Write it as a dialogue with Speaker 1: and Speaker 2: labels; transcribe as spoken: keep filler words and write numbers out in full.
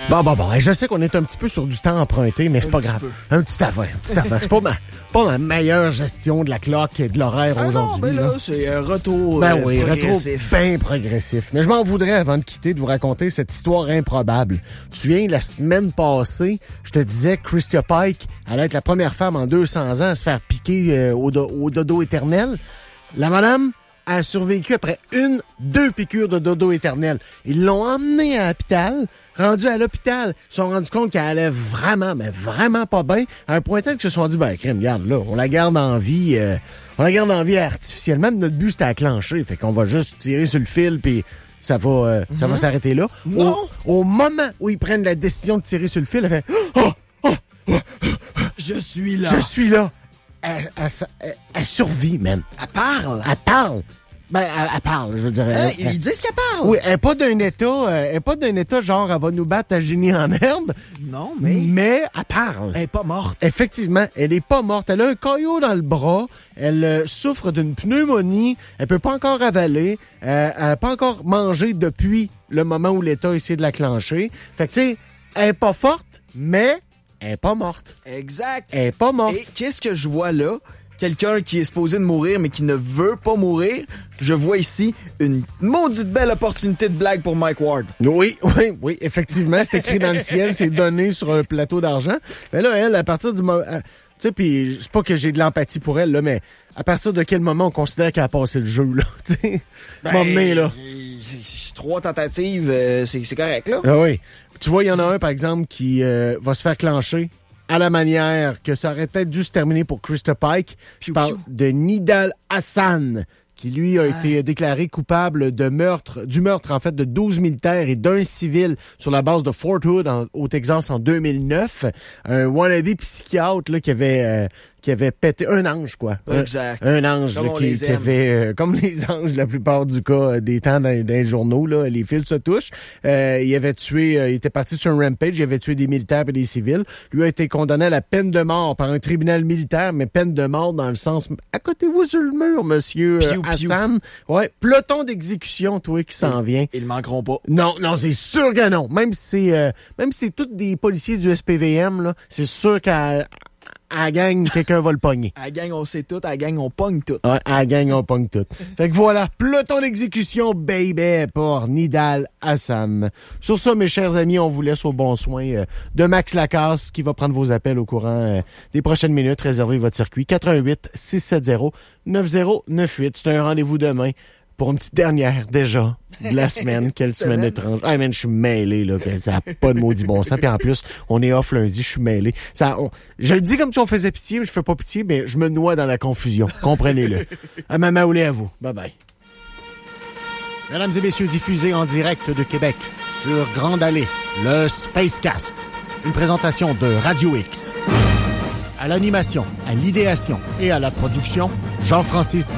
Speaker 1: Bon, bon, bon. Je sais qu'on est un petit peu sur du temps emprunté, mais c'est
Speaker 2: Un
Speaker 1: pas
Speaker 2: petit
Speaker 1: grave.
Speaker 2: peu.
Speaker 1: Un petit avant, un petit avant. C'est pas ma, pas ma meilleure gestion de la cloque et de l'horaire
Speaker 2: Ah
Speaker 1: aujourd'hui.
Speaker 2: non, ben là,
Speaker 1: là.
Speaker 2: c'est un retour
Speaker 1: Ben
Speaker 2: euh,
Speaker 1: oui,
Speaker 2: progressif.
Speaker 1: retour bien progressif. Mais je m'en voudrais, avant de quitter, de vous raconter cette histoire improbable. Tu viens, la semaine passée, je te disais que Christia Pike allait être la première femme en deux cents ans à se faire piquer euh, au, do- au dodo éternel. La madame a survécu après une, deux piqûres de dodo éternel. Ils l'ont emmenée à l'hôpital. Rendue à l'hôpital, ils se sont rendus compte qu'elle allait vraiment, mais vraiment pas bien, à un point tel qu'ils se sont dit, ben, crème, regarde, là, on la garde en vie, euh, on la garde en vie artificiellement. Notre but, c'était à clencher. Fait qu'on va juste tirer sur le fil, puis ça va, euh, ça va s'arrêter là.
Speaker 2: Non.
Speaker 1: Au, au moment où ils prennent la décision de tirer sur le fil, elle fait, oh, oh, oh,
Speaker 2: Je suis là.
Speaker 1: je suis là. Elle, elle, elle, elle survit, man.
Speaker 2: Elle parle.
Speaker 1: Elle parle. Ben, elle, elle parle, je veux dire.
Speaker 2: Hein,
Speaker 1: Elle-
Speaker 2: ils disent qu'elle parle.
Speaker 1: oui, elle est pas d'un état, euh, elle est pas d'un état genre, elle va nous battre à génie en herbe,
Speaker 2: Non, mais
Speaker 1: mais elle parle.
Speaker 2: elle est pas morte.
Speaker 1: Effectivement, elle est pas morte. Elle a un caillot dans le bras. Elle euh, souffre d'une pneumonie. Elle peut pas encore avaler. Euh, elle a pas encore mangé depuis le moment où l'État a essayé de la clencher. Fait que, tu sais, elle est pas forte, mais elle est pas morte.
Speaker 2: Exact.
Speaker 1: Elle est pas morte.
Speaker 2: Et qu'est-ce que je vois là? Quelqu'un qui est supposé de mourir, mais qui ne veut pas mourir. Je vois ici une maudite belle opportunité de blague pour Mike Ward.
Speaker 1: Oui, oui, oui, effectivement, c'est écrit dans le ciel, c'est donné sur un plateau d'argent. Mais là, elle, à partir du moment... euh, Tu sais, puis c'est pas que j'ai de l'empathie pour elle, là, mais à partir de quel moment on considère qu'elle a passé le jeu, là, tu sais? M'emmener, là.
Speaker 2: c'est- c'est- Trois tentatives, euh, c'est c'est correct, là.
Speaker 1: Ah oui. Tu vois, il y en a un, par exemple, qui euh, va se faire clencher à la manière que ça aurait peut-être dû se terminer pour Christa Pike. Je
Speaker 2: Piou,
Speaker 1: parle
Speaker 2: piou.
Speaker 1: de Nidal Hassan, qui lui a été déclaré coupable de meurtre, du meurtre en fait de douze militaires et d'un civil sur la base de Fort Hood en- au Texas en deux mille neuf. Un wannabe psychiatre là, qui avait euh, qui avait pété un ange quoi.
Speaker 2: Exact.
Speaker 1: Un, un ange
Speaker 2: Comme
Speaker 1: là,
Speaker 2: on
Speaker 1: qui,
Speaker 2: les
Speaker 1: qui
Speaker 2: aime.
Speaker 1: avait euh, comme les anges la plupart du cas euh, des temps dans, dans les journaux là, les fils se touchent. Euh, il avait tué, euh, il était parti sur un rampage, il avait tué des militaires et des civils. Lui a été condamné à la peine de mort par un tribunal militaire, mais peine de mort dans le sens à côté vous sur le mur, monsieur euh,
Speaker 2: Piou, piou.
Speaker 1: Hassan. Ouais, peloton d'exécution, toi qui s'en vient.
Speaker 2: Ils manqueront pas.
Speaker 1: Non, non, c'est sûr que non. Même si c'est euh, même si c'est tous des policiers du S P V M là, c'est sûr qu'à à la gang, quelqu'un va le pogner.
Speaker 2: À la gang, on sait tout. À la gang, on pogne tout.
Speaker 1: Ouais, à la gang, on pogne tout. Fait que voilà, peloton d'exécution, baby, pour Nidal Hassan. Sur ça, mes chers amis, on vous laisse au bon soin euh, de Max Lacasse, qui va prendre vos appels au courant euh, des prochaines minutes. Réservez votre circuit. quatre un huit, six sept zéro, neuf zéro neuf huit. C'est un rendez-vous demain pour une petite dernière, déjà, de la semaine. Quelle
Speaker 2: Petite
Speaker 1: semaine
Speaker 2: semaine.
Speaker 1: étrange. Ah, man, je suis mêlé, là. Ça n'a pas de maudit bon sens. Puis en plus, on est off lundi, je suis mêlé. Ça, on- je le dis comme si on faisait pitié, mais je fais pas pitié, mais je me noie dans la confusion. Comprenez-le. À maman ou à vous. Bye bye. Mesdames et messieurs, diffusé en direct de Québec sur Grande Allée, le Spacecast. Une présentation de Radio X. À l'animation, à l'idéation et à la production, Jean-Francis